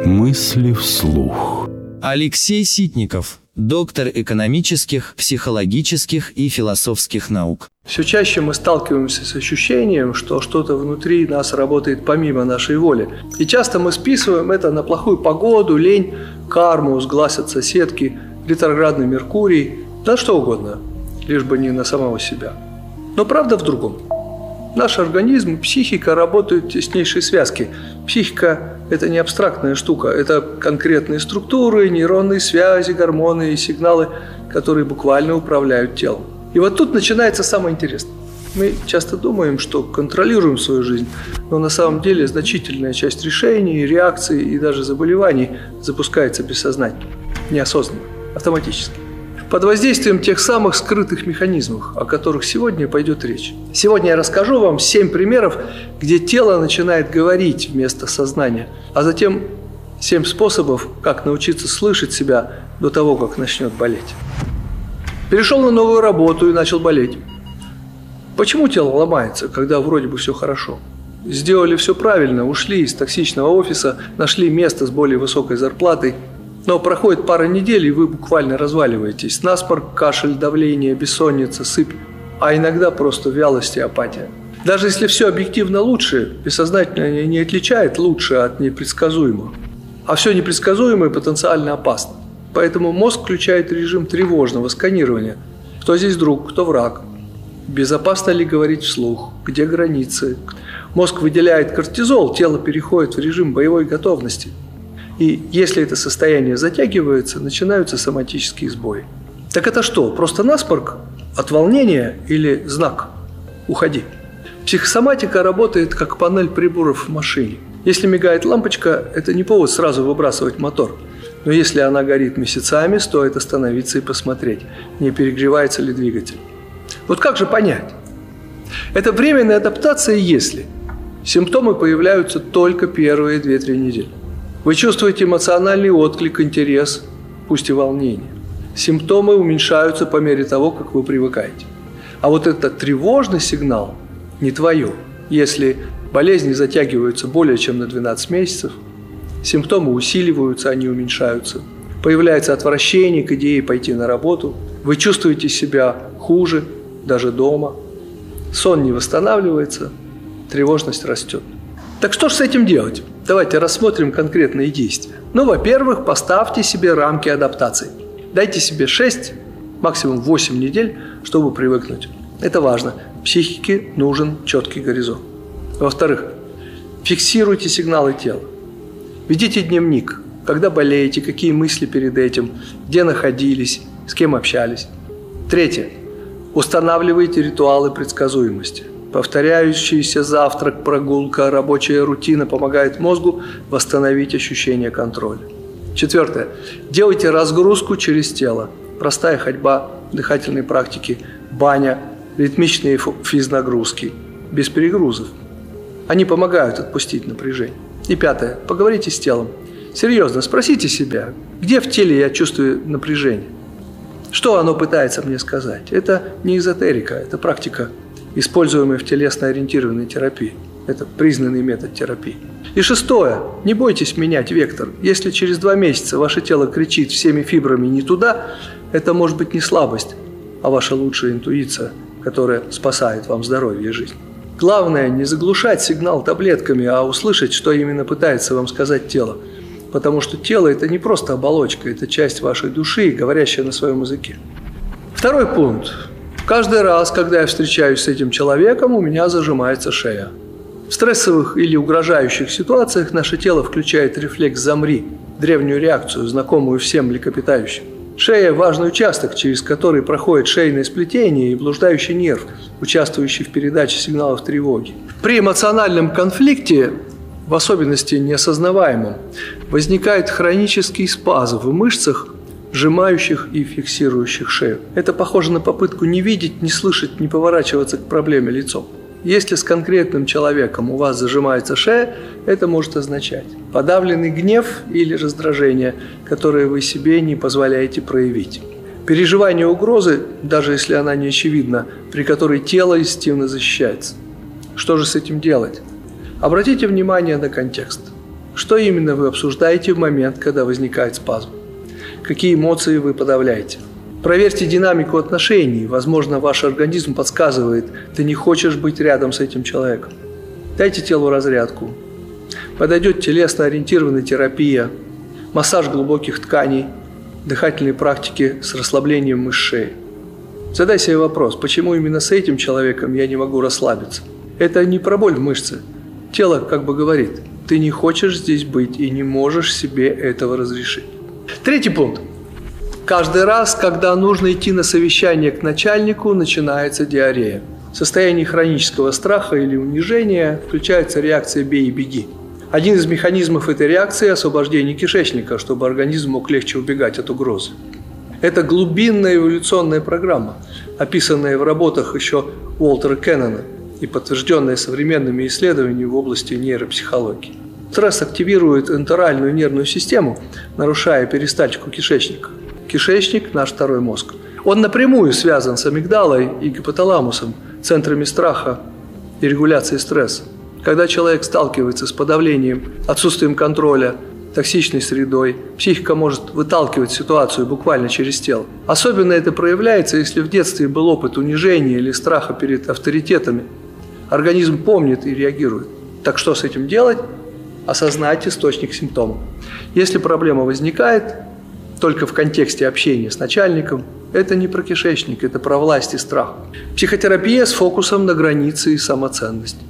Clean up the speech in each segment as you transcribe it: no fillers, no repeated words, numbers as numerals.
Мысли вслух. Алексей Ситников, доктор экономических, психологических и философских наук. Все чаще мы сталкиваемся с ощущением, что что-то внутри нас работает помимо нашей воли. И часто мы списываем это на плохую погоду, лень, карму, сглаз от соседки, ретроградный Меркурий, да что угодно, лишь бы не на самого себя. Но правда в другом. Наш организм и психика работают в теснейшей связке. Психика – это не абстрактная штука, это конкретные структуры, нейронные связи, гормоны и сигналы, которые буквально управляют телом. И вот тут начинается самое интересное. Мы часто думаем, что контролируем свою жизнь, но на самом деле значительная часть решений, реакций и даже заболеваний запускается бессознательно, неосознанно, автоматически. Под воздействием тех самых скрытых механизмов, о которых сегодня пойдет речь. Сегодня я расскажу вам 7 примеров, где тело начинает говорить вместо сознания, а затем 7 способов, как научиться слышать себя до того, как начнет болеть. Перешел на новую работу и начал болеть. Почему тело ломается, когда вроде бы все хорошо? Сделали все правильно, ушли из токсичного офиса, нашли место с более высокой зарплатой. Но проходит пара недель, и вы буквально разваливаетесь. Насморк, кашель, давление, бессонница, сыпь, а иногда просто вялость и апатия. Даже если все объективно лучше, бессознательно не отличает лучшее от непредсказуемого. А все непредсказуемое потенциально опасно. Поэтому мозг включает режим тревожного сканирования. Кто здесь друг, кто враг? Безопасно ли говорить вслух? Где границы? Мозг выделяет кортизол, тело переходит в режим боевой готовности. И если это состояние затягивается, начинаются соматические сбои. Так это что, просто насморк от волнения или знак? Уходи. Психосоматика работает как панель приборов в машине. Если мигает лампочка, это не повод сразу выбрасывать мотор. Но если она горит месяцами, стоит остановиться и посмотреть, не перегревается ли двигатель. Вот как же понять? Это временная адаптация, если симптомы появляются только первые 2-3 недели. Вы чувствуете эмоциональный отклик, интерес, пусть и волнение. Симптомы уменьшаются по мере того, как вы привыкаете. А вот этот тревожный сигнал не твое. Если болезни затягиваются более чем на 12 месяцев, симптомы усиливаются, они уменьшаются. Появляется отвращение к идее пойти на работу. Вы чувствуете себя хуже, даже дома. Сон не восстанавливается, тревожность растет. Так что же с этим делать? Давайте рассмотрим конкретные действия. Во-первых, поставьте себе рамки адаптации. Дайте себе 6, максимум 8 недель, чтобы привыкнуть. Это важно. Психике нужен четкий горизонт. Во-вторых, фиксируйте сигналы тела. Ведите дневник. Когда болеете, какие мысли перед этим, где находились, с кем общались. Третье. Устанавливайте ритуалы предсказуемости. Повторяющийся завтрак, прогулка, рабочая рутина помогает мозгу восстановить ощущение контроля. Четвертое. Делайте разгрузку через тело. Простая ходьба, дыхательные практики, баня, ритмичные физнагрузки, без перегрузов. Они помогают отпустить напряжение. И пятое. Поговорите с телом. Серьезно, спросите себя, где в теле я чувствую напряжение? Что оно пытается мне сказать? Это не эзотерика, это практика, используемый в телесно-ориентированной терапии. Это признанный метод терапии. И шестое. Не бойтесь менять вектор. Если через 2 месяца ваше тело кричит всеми фибрами не туда, это может быть не слабость, а ваша лучшая интуиция, которая спасает вам здоровье и жизнь. Главное не заглушать сигнал таблетками, а услышать, что именно пытается вам сказать тело. Потому что тело – это не просто оболочка, это часть вашей души, говорящая на своем языке. Второй пункт. Каждый раз, когда я встречаюсь с этим человеком, у меня зажимается шея. В стрессовых или угрожающих ситуациях наше тело включает рефлекс «замри», древнюю реакцию, знакомую всем млекопитающим. Шея – важный участок, через который проходит шейное сплетение и блуждающий нерв, участвующий в передаче сигналов тревоги. При эмоциональном конфликте, в особенности неосознаваемом, возникает хронический спазм в мышцах, сжимающих и фиксирующих шею. Это похоже на попытку не видеть, не слышать, не поворачиваться к проблеме лицом. Если с конкретным человеком у вас зажимается шея, это может означать подавленный гнев или раздражение, которое вы себе не позволяете проявить. Переживание угрозы, даже если она не очевидна, при которой тело инстинктивно защищается. Что же с этим делать? Обратите внимание на контекст. Что именно вы обсуждаете в момент, когда возникает спазм? Какие эмоции вы подавляете? Проверьте динамику отношений. Возможно, ваш организм подсказывает, ты не хочешь быть рядом с этим человеком. Дайте телу разрядку. Подойдет телесно-ориентированная терапия, массаж глубоких тканей, дыхательные практики с расслаблением мышц шеи. Задай себе вопрос, почему именно с этим человеком я не могу расслабиться? Это не про боль в мышце. Тело как бы говорит, ты не хочешь здесь быть и не можешь себе этого разрешить. Третий пункт. Каждый раз, когда нужно идти на совещание к начальнику, начинается диарея. В состоянии хронического страха или унижения включается реакция «бей и беги». Один из механизмов этой реакции – освобождение кишечника, чтобы организм мог легче убегать от угрозы. Это глубинная эволюционная программа, описанная в работах еще Уолтера Кеннона и подтвержденная современными исследованиями в области нейропсихологии. Стресс активирует энтеральную нервную систему, нарушая перистальтику кишечника. Кишечник – наш второй мозг. Он напрямую связан с амигдалой и гипоталамусом, центрами страха и регуляции стресса. Когда человек сталкивается с подавлением, отсутствием контроля, токсичной средой, психика может выталкивать ситуацию буквально через тело. Особенно это проявляется, если в детстве был опыт унижения или страха перед авторитетами. Организм помнит и реагирует. Так что с этим делать? Осознать источник симптомов. Если проблема возникает только в контексте общения с начальником, это не про кишечник, это про власть и страх. Психотерапия с фокусом на границе и самоценность.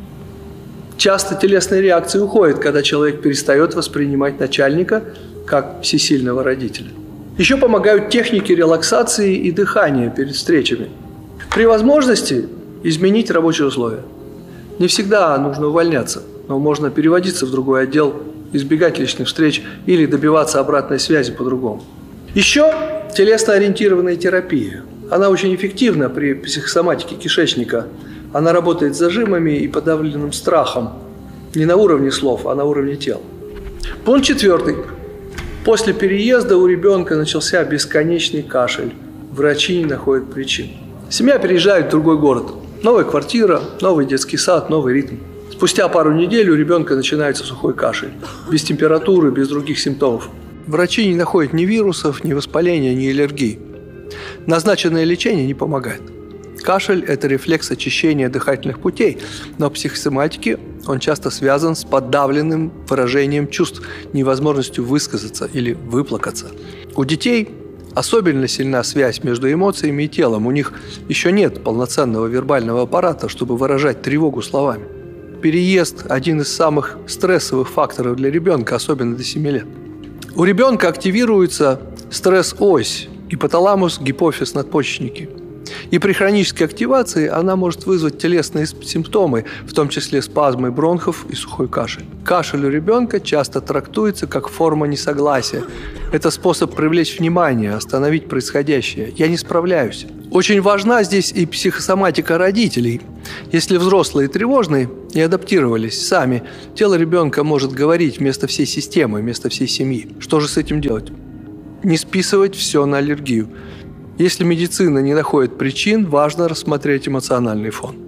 Часто телесные реакции уходят, когда человек перестает воспринимать начальника как всесильного родителя. Еще помогают техники релаксации и дыхания перед встречами. При возможности изменить рабочие условия. Не всегда нужно увольняться, но можно переводиться в другой отдел, избегать личных встреч или добиваться обратной связи по-другому. Еще телесно-ориентированная терапия. Она очень эффективна при психосоматике кишечника. Она работает с зажимами и подавленным страхом. Не на уровне слов, а на уровне тела. Пункт 4. После переезда у ребенка начался бесконечный кашель. Врачи не находят причин. Семья переезжает в другой город. Новая квартира, новый детский сад, новый ритм. Спустя пару недель у ребенка начинается сухой кашель. Без температуры, без других симптомов. Врачи не находят ни вирусов, ни воспаления, ни аллергии. Назначенное лечение не помогает. Кашель – это рефлекс очищения дыхательных путей, но в психосоматике он часто связан с подавленным выражением чувств, невозможностью высказаться или выплакаться. У детей особенно сильна связь между эмоциями и телом. У них еще нет полноценного вербального аппарата, чтобы выражать тревогу словами. Переезд – один из самых стрессовых факторов для ребенка, особенно до 7 лет. У ребенка активируется стресс-ось, гипоталамус, гипофиз, надпочечники. И при хронической активации она может вызвать телесные симптомы, в том числе спазмы бронхов и сухой кашель. Кашель у ребенка часто трактуется как форма несогласия. Это способ привлечь внимание, остановить происходящее. Я не справляюсь. Очень важна здесь и психосоматика родителей. Если взрослые тревожные и адаптировались сами, тело ребенка может говорить вместо всей системы, вместо всей семьи. Что же с этим делать? Не списывать все на аллергию. Если медицина не находит причин, важно рассмотреть эмоциональный фон.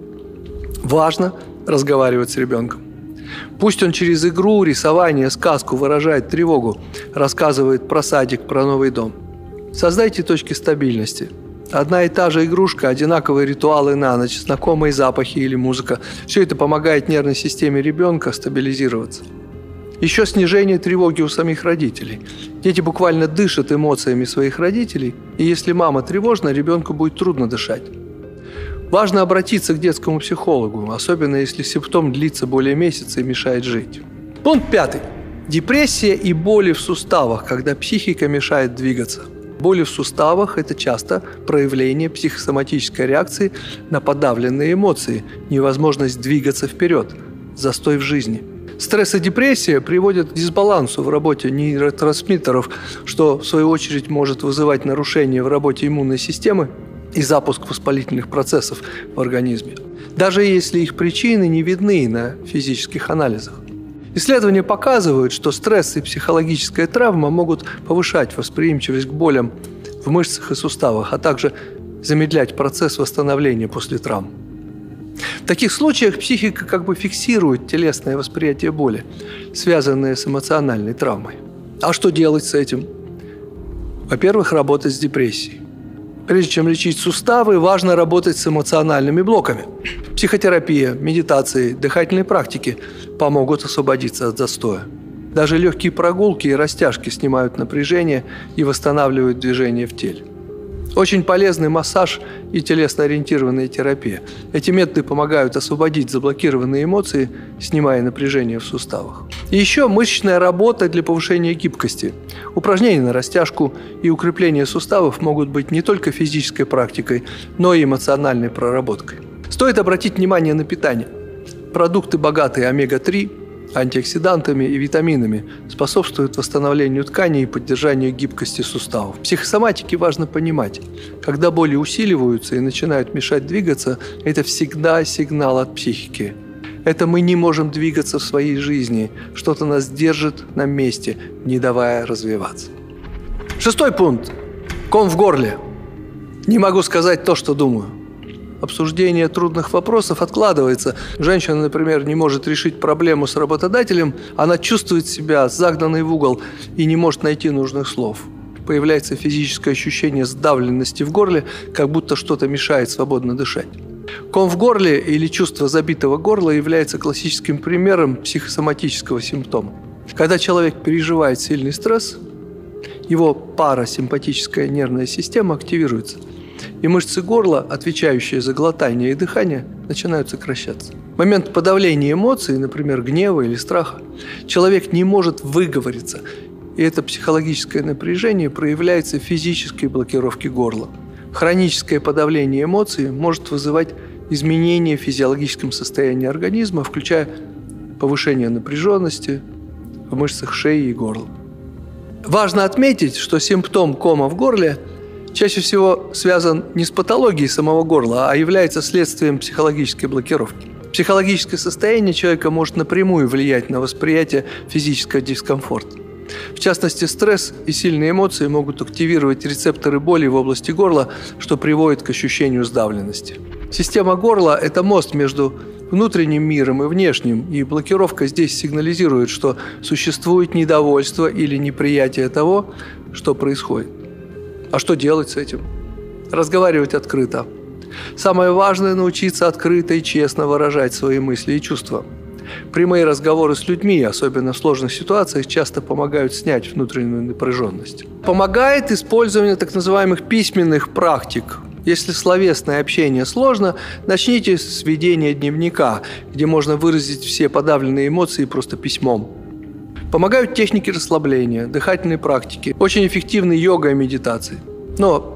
Важно разговаривать с ребенком. Пусть он через игру, рисование, сказку выражает тревогу, рассказывает про садик, про новый дом. Создайте точки стабильности. Одна и та же игрушка, одинаковые ритуалы на ночь, знакомые запахи или музыка – все это помогает нервной системе ребенка стабилизироваться. Еще снижение тревоги у самих родителей. Дети буквально дышат эмоциями своих родителей, и если мама тревожна, ребенку будет трудно дышать. Важно обратиться к детскому психологу, особенно если симптом длится более месяца и мешает жить. Пункт 5. Депрессия и боли в суставах, когда психика мешает двигаться. Боли в суставах – это часто проявление психосоматической реакции на подавленные эмоции, невозможность двигаться вперед, застой в жизни. Стресс и депрессия приводят к дисбалансу в работе нейротрансмиттеров, что в свою очередь может вызывать нарушения в работе иммунной системы и запуск воспалительных процессов в организме, даже если их причины не видны на физических анализах. Исследования показывают, что стресс и психологическая травма могут повышать восприимчивость к болям в мышцах и суставах, а также замедлять процесс восстановления после травм. В таких случаях психика как бы фиксирует телесное восприятие боли, связанное с эмоциональной травмой. А что делать с этим? Во-первых, работать с депрессией. Прежде чем лечить суставы, важно работать с эмоциональными блоками. Психотерапия, медитации, дыхательные практики помогут освободиться от застоя. Даже легкие прогулки и растяжки снимают напряжение и восстанавливают движение в теле. Очень полезный массаж и телесно-ориентированная терапия. Эти методы помогают освободить заблокированные эмоции, снимая напряжение в суставах. И еще мышечная работа для повышения гибкости. Упражнения на растяжку и укрепление суставов могут быть не только физической практикой, но и эмоциональной проработкой. Стоит обратить внимание на питание. Продукты, богатые омега-3, антиоксидантами и витаминами, способствуют восстановлению тканей и поддержанию гибкости суставов. В психосоматике важно понимать, когда боли усиливаются и начинают мешать двигаться, это всегда сигнал от психики. Это мы не можем двигаться в своей жизни, что-то нас держит на месте, не давая развиваться. 6 пункт. Ком в горле. Не могу сказать то, что думаю. Обсуждение трудных вопросов откладывается. Женщина, например, не может решить проблему с работодателем, она чувствует себя загнанной в угол и не может найти нужных слов. Появляется физическое ощущение сдавленности в горле, как будто что-то мешает свободно дышать. Ком в горле или чувство забитого горла является классическим примером психосоматического симптома. Когда человек переживает сильный стресс, его парасимпатическая нервная система активируется, и мышцы горла, отвечающие за глотание и дыхание, начинают сокращаться. В момент подавления эмоций, например, гнева или страха, человек не может выговориться, и это психологическое напряжение проявляется в физической блокировке горла. Хроническое подавление эмоций может вызывать изменения в физиологическом состоянии организма, включая повышение напряженности в мышцах шеи и горла. Важно отметить, что симптом кома в горле чаще всего связан не с патологией самого горла, а является следствием психологической блокировки. Психологическое состояние человека может напрямую влиять на восприятие физического дискомфорта. В частности, стресс и сильные эмоции могут активировать рецепторы боли в области горла, что приводит к ощущению сдавленности. Система горла – это мост между внутренним миром и внешним, и блокировка здесь сигнализирует, что существует недовольство или неприятие того, что происходит. А что делать с этим? Разговаривать открыто. Самое важное – научиться открыто и честно выражать свои мысли и чувства. Прямые разговоры с людьми, особенно в сложных ситуациях, часто помогают снять внутреннюю напряженность. Помогает использование так называемых письменных практик. Если словесное общение сложно, начните с ведения дневника, где можно выразить все подавленные эмоции просто письмом. Помогают техники расслабления, дыхательные практики, очень эффективны йога и медитации. Но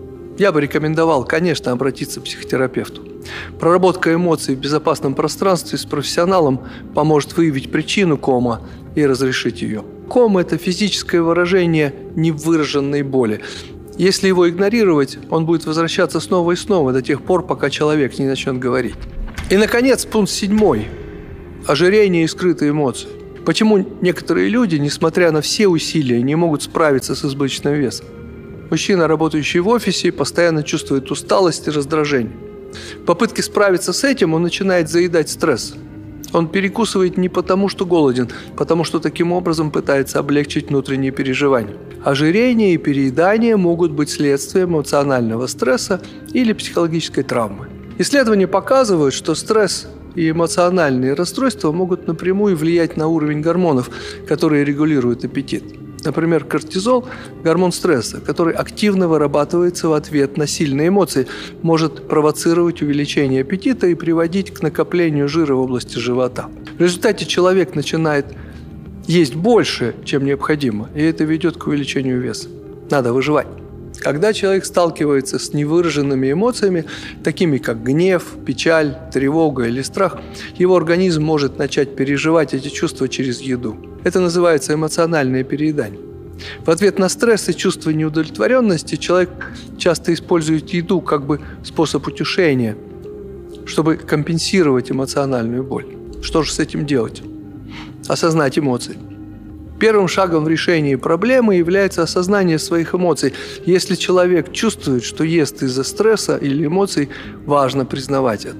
я бы рекомендовал, конечно, обратиться к психотерапевту. Проработка эмоций в безопасном пространстве с профессионалом поможет выявить причину кома и разрешить ее. Ком – это физическое выражение невыраженной боли. Если его игнорировать, он будет возвращаться снова и снова до тех пор, пока человек не начнет говорить. И, наконец, пункт 7. Ожирение и скрытые эмоции. Почему некоторые люди, несмотря на все усилия, не могут справиться с избыточным весом? Мужчина, работающий в офисе, постоянно чувствует усталость и раздражение. В попытке справиться с этим он начинает заедать стресс. Он перекусывает не потому, что голоден, потому что таким образом пытается облегчить внутренние переживания. Ожирение и переедание могут быть следствием эмоционального стресса или психологической травмы. Исследования показывают, что стресс и эмоциональные расстройства могут напрямую влиять на уровень гормонов, которые регулируют аппетит. Например, кортизол – гормон стресса, который активно вырабатывается в ответ на сильные эмоции, может провоцировать увеличение аппетита и приводить к накоплению жира в области живота. В результате человек начинает есть больше, чем необходимо, и это ведет к увеличению веса. Надо выживать. Когда человек сталкивается с невыраженными эмоциями, такими как гнев, печаль, тревога или страх, его организм может начать переживать эти чувства через еду. Это называется эмоциональное переедание. В ответ на стресс и чувство неудовлетворенности человек часто использует еду как бы способ утешения, чтобы компенсировать эмоциональную боль. Что же с этим делать? Осознать эмоции. Первым шагом в решении проблемы является осознание своих эмоций. Если человек чувствует, что ест из-за стресса или эмоций, важно признавать это.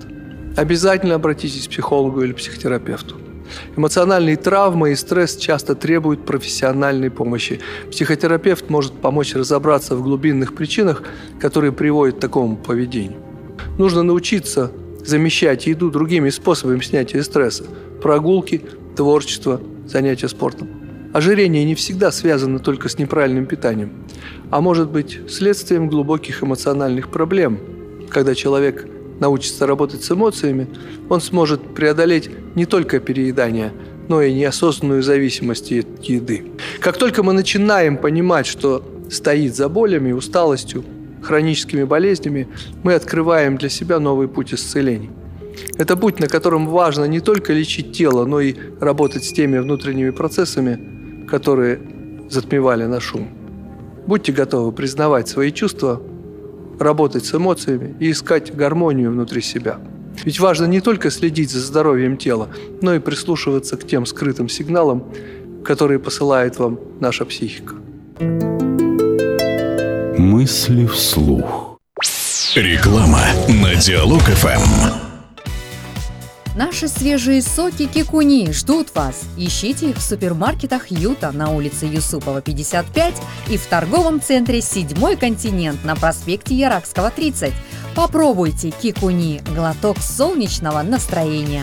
обязательно обратитесь к психологу или психотерапевту. Эмоциональные травмы и стресс часто требуют профессиональной помощи. Психотерапевт может помочь разобраться в глубинных причинах, которые приводят к такому поведению. Нужно научиться замещать еду другими способами снятия стресса. Прогулки, творчество, занятия спортом. Ожирение не всегда связано только с неправильным питанием, а может быть следствием глубоких эмоциональных проблем. Когда человек научится работать с эмоциями, он сможет преодолеть не только переедание, но и неосознанную зависимость от еды. Как только мы начинаем понимать, что стоит за болями, усталостью, хроническими болезнями, мы открываем для себя новый путь исцеления. Это путь, на котором важно не только лечить тело, но и работать с теми внутренними процессами, которые затмевали наш ум. Будьте готовы признавать свои чувства, работать с эмоциями и искать гармонию внутри себя. Ведь важно не только следить за здоровьем тела, но и прислушиваться к тем скрытым сигналам, которые посылает вам наша психика. Мысли вслух. Реклама на Диалог ФМ. Наши свежие соки Кикуни ждут вас. Ищите их в супермаркетах Юта на улице Юсупова, 55 и в торговом центре «Седьмой континент» на проспекте Яракского, 30. Попробуйте Кикуни – глоток солнечного настроения.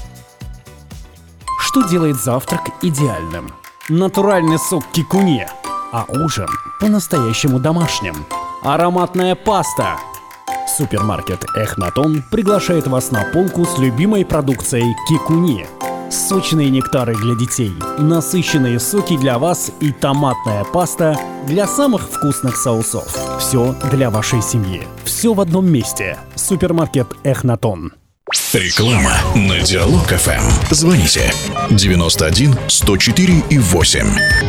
Что делает завтрак идеальным? Натуральный сок Кикуни, а ужин по-настоящему домашним. Ароматная паста. Супермаркет Эхнатон приглашает вас на полку с любимой продукцией Кикуни. Сочные нектары для детей, насыщенные соки для вас и томатная паста для самых вкусных соусов. Все для вашей семьи. Все в одном месте. Супермаркет Эхнатон. Реклама на Диалог ФМ. Звоните 91 104 и 8.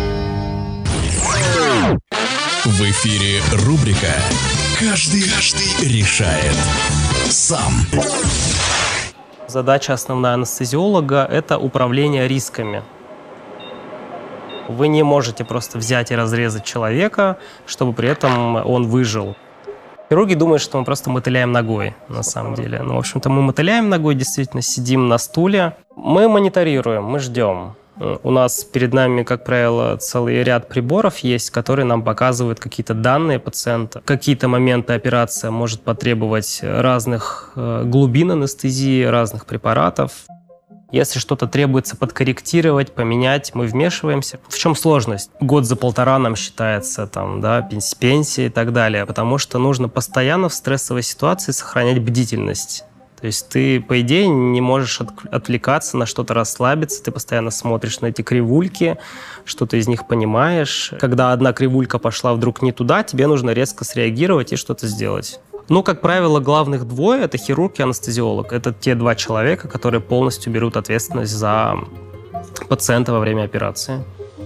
В эфире рубрика «Каждый решает сам». Задача основная анестезиолога – это управление рисками. Вы не можете просто взять и разрезать человека, чтобы при этом он выжил. Хирурги думают, что мы просто мотыляем ногой, на самом деле. Ну, в общем-то, мы мотыляем ногой, действительно, сидим на стуле. Мы мониторируем, мы ждем. У нас перед нами, как правило, целый ряд приборов есть, которые нам показывают какие-то данные пациента. В какие-то моменты операция может потребовать разных глубин анестезии, разных препаратов. Если что-то требуется подкорректировать, поменять, мы вмешиваемся. В чем сложность? Год за полтора нам считается пенсия и так далее, потому что нужно постоянно в стрессовой ситуации сохранять бдительность. То есть ты, по идее, не можешь отвлекаться на что-то, расслабиться, ты постоянно смотришь на эти кривульки, что-то из них понимаешь. Когда одна кривулька пошла вдруг не туда, тебе нужно резко среагировать и что-то сделать. Ну, как правило, главных двое – это хирург и анестезиолог. Это те два человека, которые полностью берут ответственность за пациента во время операции.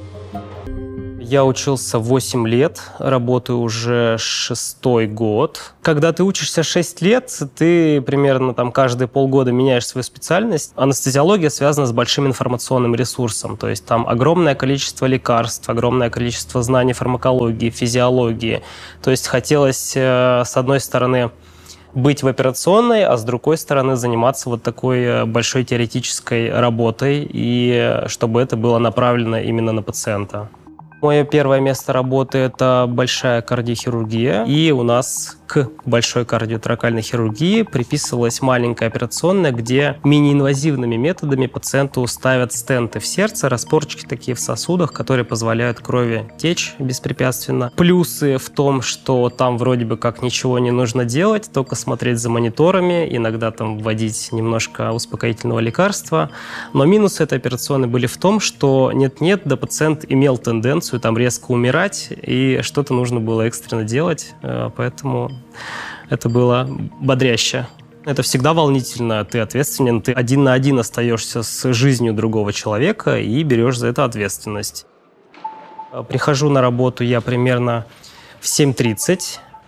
Я учился 8 лет, работаю уже 6-й год. Когда ты учишься 6 лет, ты примерно каждые полгода меняешь свою специальность. Анестезиология связана с большим информационным ресурсом. То есть там огромное количество лекарств, огромное количество знаний фармакологии, физиологии. То есть хотелось, с одной стороны, быть в операционной, а с другой стороны заниматься вот такой большой теоретической работой, и чтобы это было направлено именно на пациента. Мое первое место работы – это большая кардиохирургия, и у нас к большой кардиоторакальной хирургии приписывалась маленькая операционная, где мини-инвазивными методами пациенту ставят стенты в сердце, распорчики такие в сосудах, которые позволяют крови течь беспрепятственно. Плюсы в том, что там вроде бы как ничего не нужно делать, только смотреть за мониторами, иногда вводить немножко успокоительного лекарства. Но минусы этой операционной были в том, что нет-нет, да пациент имел тенденцию резко умирать, и что-то нужно было экстренно делать, поэтому это было бодряще. Это всегда волнительно, ты ответственен, ты один на один остаешься с жизнью другого человека и берешь за это ответственность. Прихожу на работу я примерно в 7:30,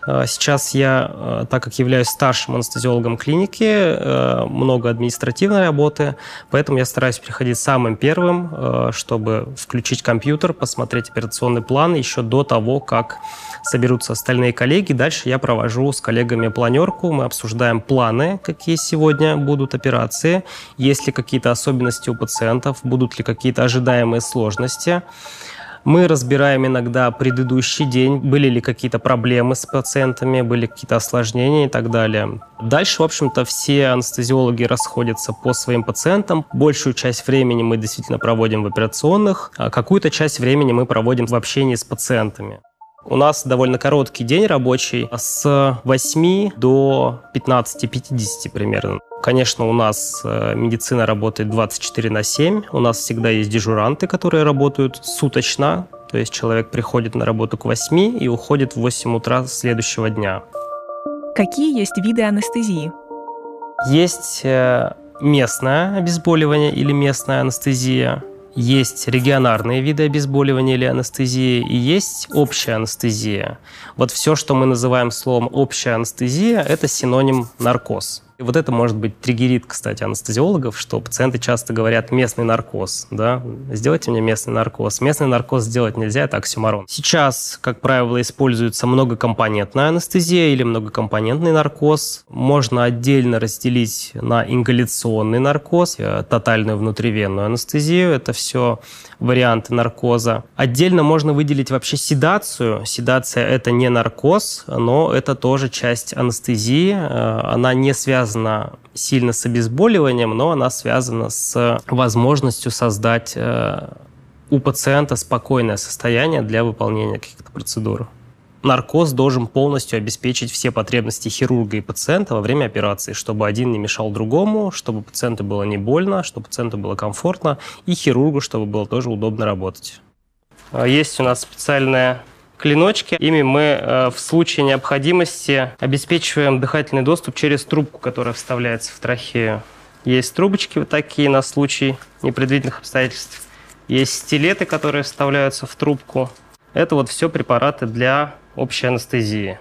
Сейчас я, так как являюсь старшим анестезиологом клиники, много административной работы, поэтому я стараюсь приходить самым первым, чтобы включить компьютер, посмотреть операционный план еще до того, как соберутся остальные коллеги. Дальше я провожу с коллегами планерку, мы обсуждаем планы, какие сегодня будут операции, есть ли какие-то особенности у пациентов, будут ли какие-то ожидаемые сложности. Мы разбираем иногда предыдущий день, были ли какие-то проблемы с пациентами, были какие-то осложнения и так далее. Дальше, в общем-то, все анестезиологи расходятся по своим пациентам. Большую часть времени мы действительно проводим в операционных, а какую-то часть времени мы проводим в общении с пациентами. У нас довольно короткий день рабочий, с 8 до 15-50 примерно. Конечно, у нас медицина работает 24/7. У нас всегда есть дежуранты, которые работают суточно. То есть человек приходит на работу к 8 и уходит в 8 утра следующего дня. Какие есть виды анестезии? Есть местное обезболивание или местная анестезия. Есть регионарные виды обезболивания или анестезии, и есть общая анестезия. Вот все, что мы называем словом «общая анестезия», это синоним наркоз. И вот это может быть триггерит, кстати, анестезиологов, что пациенты часто говорят «местный наркоз». Да? Сделайте мне местный наркоз. Местный наркоз сделать нельзя, это оксюморон. Сейчас, как правило, используется многокомпонентная анестезия или многокомпонентный наркоз. Можно отдельно разделить на ингаляционный наркоз, тотальную внутривенную анестезию. Это все варианты наркоза. Отдельно можно выделить вообще седацию. Седация – это не наркоз, но это тоже часть анестезии. Она не связана сильно с обезболиванием, но она связана с возможностью создать у пациента спокойное состояние для выполнения каких-то процедур. Наркоз должен полностью обеспечить все потребности хирурга и пациента во время операции, чтобы один не мешал другому, чтобы пациенту было не больно, чтобы пациенту было комфортно, и хирургу, чтобы было тоже удобно работать. Есть у нас специальная клиночки. Ими мы в случае необходимости обеспечиваем дыхательный доступ через трубку, которая вставляется в трахею. Есть трубочки вот такие на случай непредвиденных обстоятельств. Есть стилеты, которые вставляются в трубку. Это вот все препараты для общей анестезии.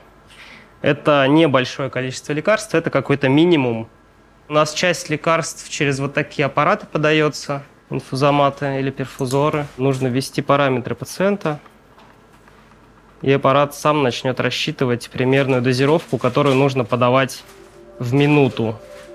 Это небольшое количество лекарств, это какой-то минимум. У нас часть лекарств через вот такие аппараты подается, инфузоматы или перфузоры. Нужно ввести параметры пациента, и аппарат сам начнет рассчитывать примерную дозировку, которую нужно подавать в минуту.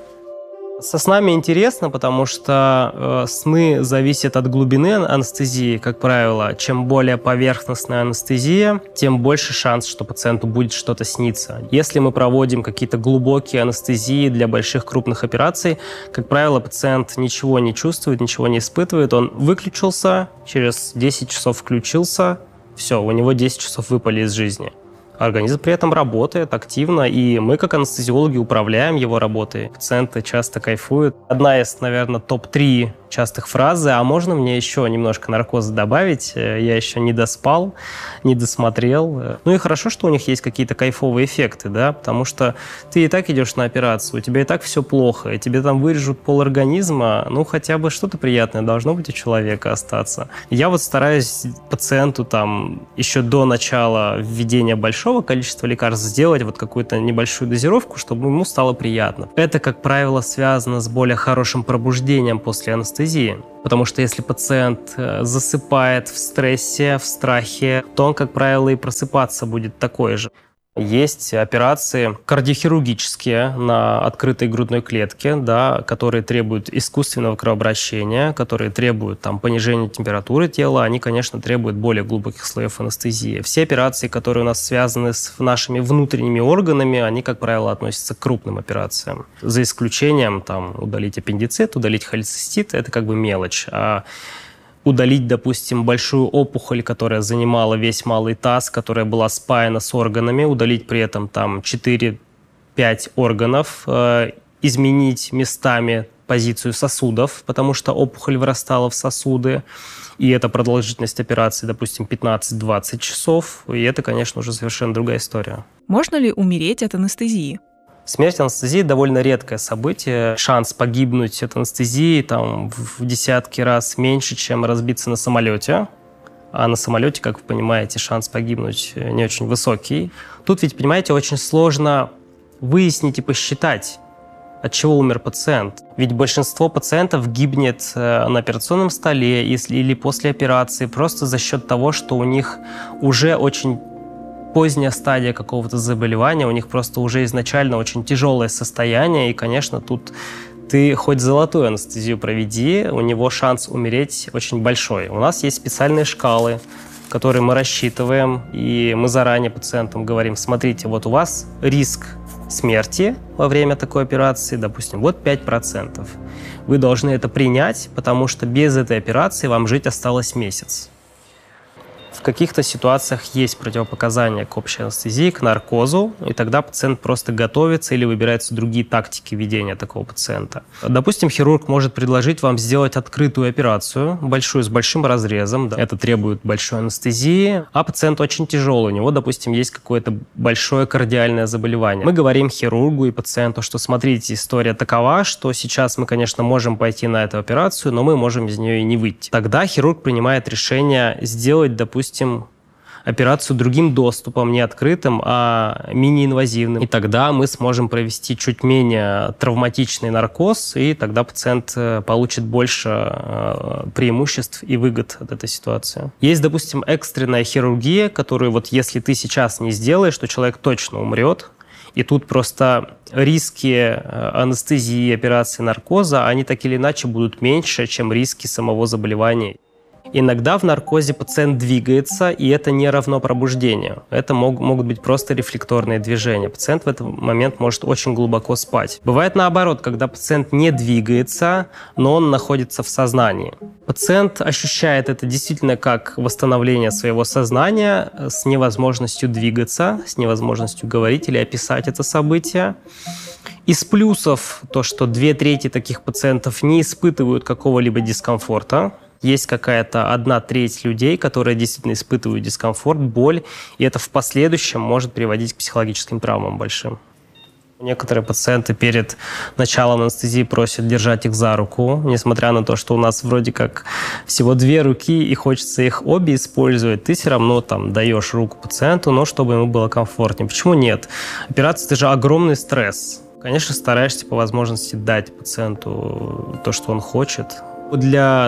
Со снами интересно, потому что сны зависят от глубины анестезии, как правило. Чем более поверхностная анестезия, тем больше шанс, что пациенту будет что-то сниться. Если мы проводим какие-то глубокие анестезии для больших крупных операций, как правило, пациент ничего не чувствует, ничего не испытывает. Он выключился, через 10 часов включился, все, у него 10 часов выпали из жизни. Организм при этом работает активно, и мы, как анестезиологи, управляем его работой. Пациенты часто кайфуют. Одна из, наверное, топ-3 частых фразы: «А можно мне еще немножко наркоза добавить? Я еще не доспал, не досмотрел». Ну и хорошо, что у них есть какие-то кайфовые эффекты, да, потому что ты и так идешь на операцию, у тебя и так все плохо, и тебе там вырежут полорганизма, ну хотя бы что-то приятное должно быть у человека остаться. Я вот стараюсь пациенту там еще до начала введения большого количества лекарств сделать вот какую-то небольшую дозировку, чтобы ему стало приятно. Это, как правило, связано с более хорошим пробуждением после анестезии. Потому что если пациент засыпает в стрессе, в страхе, то он, как правило, и просыпаться будет такой же. Есть операции кардиохирургические на открытой грудной клетке, да, которые требуют искусственного кровообращения, которые требуют там, понижения температуры тела, они, конечно, требуют более глубоких слоев анестезии. Все операции, которые у нас связаны с нашими внутренними органами, они, как правило, относятся к крупным операциям. За исключением там, удалить аппендицит, удалить холецистит – это как бы мелочь. А удалить, допустим, большую опухоль, которая занимала весь малый таз, которая была спаяна с органами, удалить при этом там 4-5 органов, изменить местами позицию сосудов, потому что опухоль вырастала в сосуды, и это продолжительность операции, допустим, 15-20 часов, и это, конечно, уже совершенно другая история. Можно ли умереть от анестезии? Смерть анестезии довольно редкое событие. Шанс погибнуть от анестезии там, в десятки раз меньше, чем разбиться на самолете. а на самолете, как вы понимаете, шанс погибнуть не очень высокий. Тут ведь, понимаете, очень сложно выяснить и посчитать, от чего умер пациент. Ведь большинство пациентов гибнет на операционном столе или после операции просто за счет того, что у них уже очень поздняя стадия какого-то заболевания, у них просто уже изначально очень тяжелое состояние, и, конечно, тут ты хоть золотую анестезию проведи, у него шанс умереть очень большой. У нас есть специальные шкалы, которые мы рассчитываем, и мы заранее пациентам говорим: смотрите, вот у вас риск смерти во время такой операции, допустим, вот 5%. Вы должны это принять, потому что без этой операции вам жить осталось месяц. В каких-то ситуациях есть противопоказания к общей анестезии, к наркозу, и тогда пациент просто готовится или выбираются другие тактики ведения такого пациента. Допустим, хирург может предложить вам сделать открытую операцию, большую, с большим разрезом. Да. Это требует большой анестезии, а пациент очень тяжелый. У него, допустим, есть какое-то большое кардиальное заболевание. Мы говорим хирургу и пациенту, что смотрите, история такова, что сейчас мы, конечно, можем пойти на эту операцию, но мы можем из нее и не выйти. Тогда хирург принимает решение сделать, допустим, операцию другим доступом, не открытым, а мини-инвазивным. И тогда мы сможем провести чуть менее травматичный наркоз, и тогда пациент получит больше преимуществ и выгод от этой ситуации. Есть, допустим, экстренная хирургия, которую вот если ты сейчас не сделаешь, то человек точно умрет. И тут просто риски анестезии, операции, наркоза, они так или иначе будут меньше, чем риски самого заболевания. Иногда в наркозе пациент двигается, и это не равно пробуждению. Это могут быть просто рефлекторные движения. Пациент в этот момент может очень глубоко спать. Бывает наоборот, когда пациент не двигается, но он находится в сознании. Пациент ощущает это действительно как восстановление своего сознания с невозможностью двигаться, с невозможностью говорить или описать это событие. Из плюсов то, что 2/3 таких пациентов не испытывают какого-либо дискомфорта. Есть какая-то 1/3 людей, которые действительно испытывают дискомфорт, боль, и это в последующем может приводить к психологическим травмам большим. Некоторые пациенты перед началом анестезии просят держать их за руку, несмотря на то, что у нас вроде как всего 2 руки, и хочется их обе использовать, ты все равно там даешь руку пациенту, но чтобы ему было комфортнее. Почему нет? Операция – это же огромный стресс. Конечно, стараешься по возможности дать пациенту то, что он хочет. Для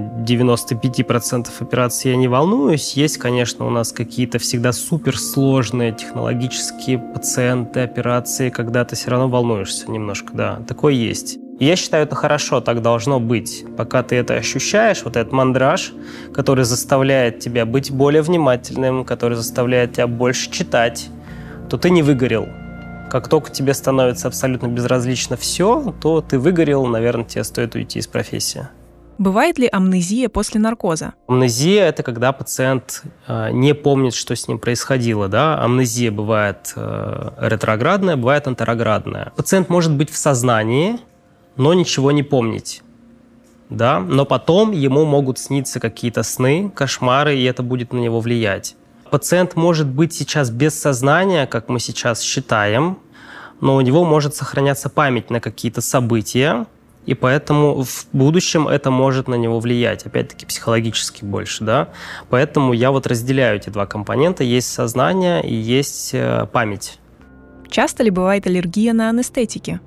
95% операций я не волнуюсь. Есть, конечно, у нас какие-то всегда суперсложные технологические пациенты, операции, когда ты все равно волнуешься немножко, да. Такое есть. И я считаю, это хорошо, так должно быть. Пока ты это ощущаешь, вот этот мандраж, который заставляет тебя быть более внимательным, который заставляет тебя больше читать, то ты не выгорел. Как только тебе становится абсолютно безразлично все, то ты выгорел, наверное, тебе стоит уйти из профессии. Бывает ли амнезия после наркоза? Амнезия – это когда пациент не помнит, что с ним происходило. Да? Амнезия бывает ретроградная, бывает антероградная. Пациент может быть в сознании, но ничего не помнить. Да? Но потом ему могут сниться какие-то сны, кошмары, и это будет на него влиять. Пациент может быть сейчас без сознания, как мы сейчас считаем, но у него может сохраняться память на какие-то события, и поэтому в будущем это может на него влиять, опять-таки психологически больше, да. Поэтому я вот разделяю эти 2 компонента: есть сознание и есть память. Часто ли бывает аллергия на анестетики?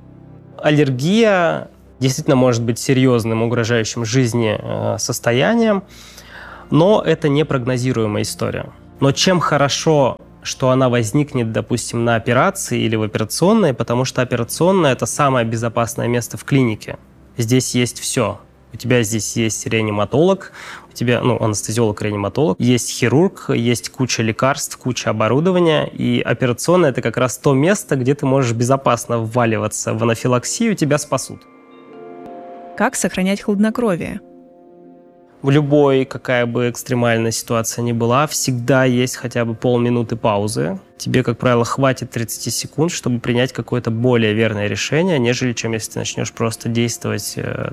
Аллергия действительно может быть серьезным, угрожающим жизни состоянием, но это непрогнозируемая история. Но чем хорошо, что она возникнет, допустим, на операции или в операционной, потому что операционная – это самое безопасное место в клинике. Здесь есть все. У тебя здесь есть реаниматолог, у тебя, анестезиолог-реаниматолог, есть хирург, есть куча лекарств, куча оборудования, и операционная – это как раз то место, где ты можешь безопасно вваливаться в анафилаксию, тебя спасут. Как сохранять хладнокровие? В любой, какая бы экстремальная ситуация ни была, всегда есть хотя бы полминуты паузы. Тебе, как правило, хватит 30 секунд, чтобы принять какое-то более верное решение, нежели чем если ты начнешь просто действовать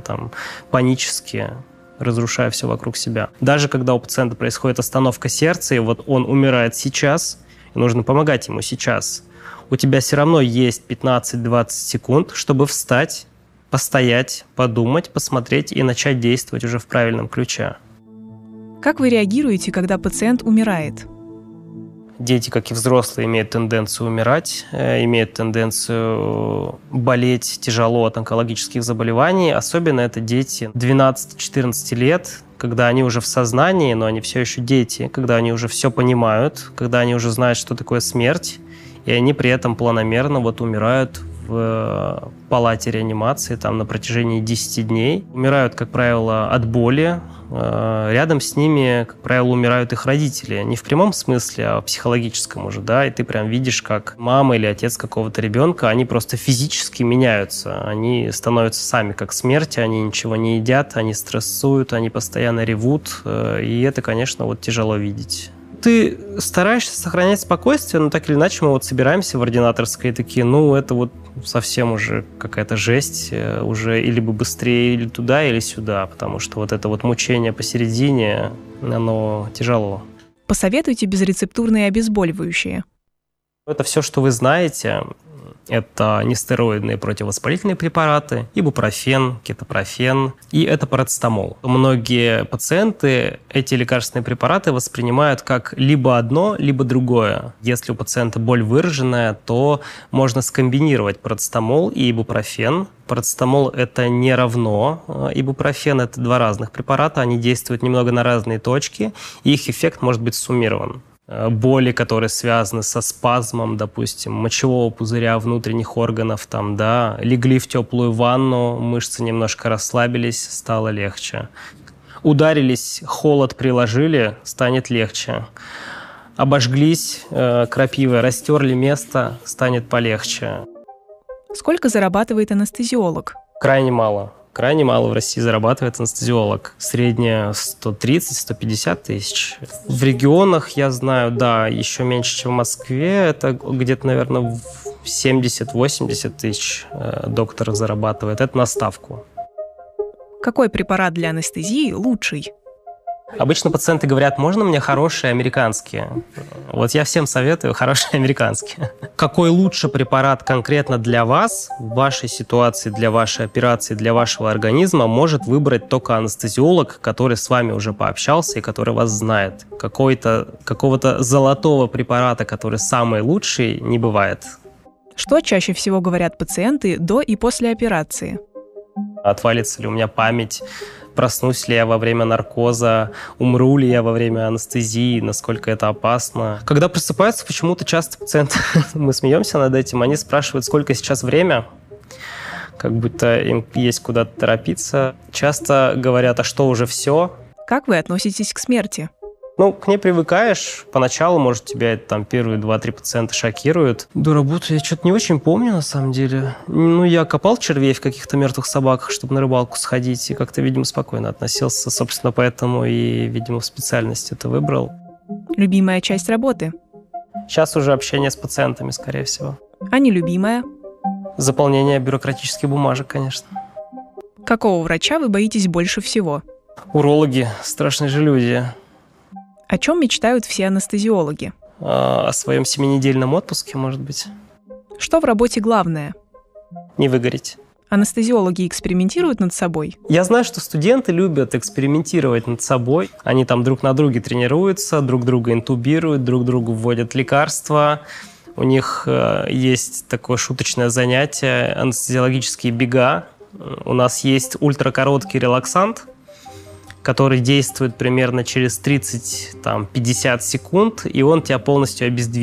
панически, разрушая все вокруг себя. Даже когда у пациента происходит остановка сердца, и вот он умирает сейчас, и нужно помогать ему сейчас, у тебя все равно есть 15-20 секунд, чтобы встать, постоять, подумать, посмотреть и начать действовать уже в правильном ключе. Как вы реагируете, когда пациент умирает? Дети, как и взрослые, имеют тенденцию умирать, имеют тенденцию болеть тяжело от онкологических заболеваний. Особенно это дети 12-14 лет, когда они уже в сознании, но они все еще дети, когда они уже все понимают, когда они уже знают, что такое смерть, и они при этом планомерно умирают в палате реанимации на протяжении 10 дней. Умирают, как правило, от боли. Рядом с ними, как правило, умирают их родители. Не в прямом смысле, а в психологическом уже, да, и ты прям видишь, как мама или отец какого-то ребенка, они просто физически меняются. Они становятся сами как смерть, они ничего не едят, они стрессуют, они постоянно ревут, и это, конечно, тяжело видеть. Ты стараешься сохранять спокойствие, но так или иначе мы собираемся в ординаторской и такие, это совсем уже какая-то жесть, уже или бы быстрее или туда, или сюда, потому что это мучение посередине, оно тяжело. Посоветуйте безрецептурные обезболивающие. Это все, что вы знаете. Это нестероидные противовоспалительные препараты, ибупрофен, кетопрофен, и это парацетамол. Многие пациенты эти лекарственные препараты воспринимают как либо одно, либо другое. Если у пациента боль выраженная, то можно скомбинировать парацетамол и ибупрофен. Парацетамол – это не равно ибупрофен, это два разных препарата, они действуют немного на разные точки, и их эффект может быть суммирован. Боли, которые связаны со спазмом, допустим, мочевого пузыря, внутренних органов, легли в теплую ванну, мышцы немножко расслабились, стало легче. Ударились, холод приложили, станет легче. Обожглись крапивой, растерли место, станет полегче. Сколько зарабатывает анестезиолог? Крайне мало. Крайне мало в России зарабатывает анестезиолог. Средняя 130-150 тысяч. В регионах, я знаю, еще меньше, чем в Москве. Это где-то, наверное, 70-80 тысяч доктор зарабатывает. Это на ставку. Какой препарат для анестезии лучший? Обычно пациенты говорят, можно мне хорошие американские? Я всем советую хорошие американские. Какой лучше препарат конкретно для вас, в вашей ситуации, для вашей операции, для вашего организма, может выбрать только анестезиолог, который с вами уже пообщался и который вас знает. Какого-то золотого препарата, который самый лучший, не бывает. Что чаще всего говорят пациенты до и после операции? Отвалится ли у меня память? Проснусь ли я во время наркоза, умру ли я во время анестезии, насколько это опасно. Когда просыпаются, почему-то часто пациенты, мы смеемся над этим, они спрашивают, сколько сейчас время, как будто им есть куда-то торопиться. Часто говорят, а что, уже все? Как вы относитесь к смерти? К ней привыкаешь. Поначалу, может, тебя первые 2-3 пациента шокируют. До работы я что-то не очень помню, на самом деле. Я копал червей в каких-то мертвых собаках, чтобы на рыбалку сходить, и как-то, видимо, спокойно относился. Собственно, поэтому и, видимо, в специальность это выбрал. Любимая часть работы? Сейчас уже общение с пациентами, скорее всего. А нелюбимая? Заполнение бюрократических бумажек, конечно. Какого врача вы боитесь больше всего? Урологи, страшные же люди. О чем мечтают все анестезиологи? О своем 7-недельном отпуске, может быть. Что в работе главное? Не выгореть. Анестезиологи экспериментируют над собой? Я знаю, что студенты любят экспериментировать над собой. Они друг на друге тренируются, друг друга интубируют, друг другу вводят лекарства. У них есть такое шуточное занятие – анестезиологические бега. У нас есть ультракороткий релаксант, который действует примерно через 30-50 секунд, и он тебя полностью обездвиживает.